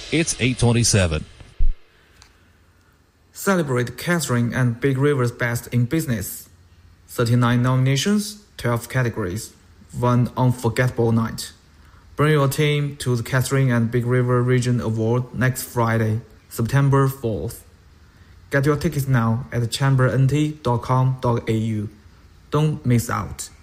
It's 8:27. Celebrate Catherine and Big River's best in business. 39 nominations, 12 categories. One unforgettable night. Bring your team to the Catherine and Big River Region Award next Friday, September 4th. Get your tickets now at chambernt.com.au. Don't miss out.